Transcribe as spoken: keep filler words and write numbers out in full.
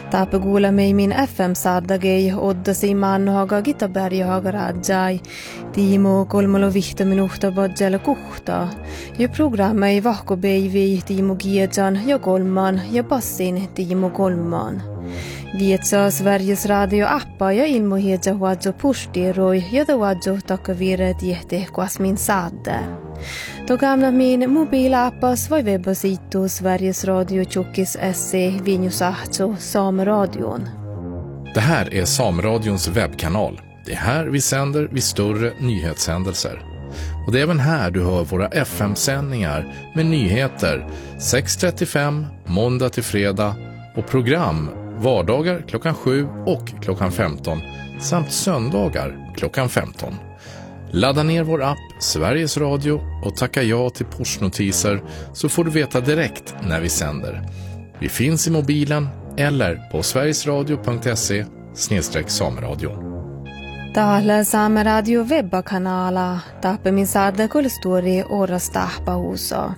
Tapagula med min F M-saddagei oddasi mannohaga Gitaberjahaga rajai. Timo kolmolo vihta minuhta badjala kuhta. Ja programma ei vahko beivi Timo Giejan ja kolman ja passin Timo kolman. Vietsa Sveriges radio-appa ja ilmohedja huadjo pustiroi ja da huadjo takavire tiehte kuasmin sadde. Då gamla min mobilappas var webbasitu Sveriges Radio Tjockis S C Vinjusahto Sameradion. Det här är Sameradions webbkanal. Det är här vi sänder vid större nyhetshändelser. Och det är även här du hör våra F M-sändningar med nyheter sex trettiofem måndag till fredag och program vardagar klockan sju och klockan femton samt söndagar klockan femton. Ladda ner vår app Sveriges Radio och tacka ja till pushnotiser så får du veta direkt när vi sänder. Vi finns i mobilen eller på sverigesradio punkt se snedstreck sameradion. Täällä Saameradio webbakanala tappe min sadde kulstori orrastahpa uso.